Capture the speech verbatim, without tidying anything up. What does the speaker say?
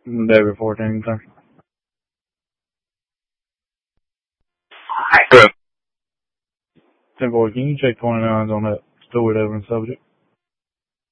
David fourteen, sir. Good. ten four, can you check twenty-nines on that stored evidence subject?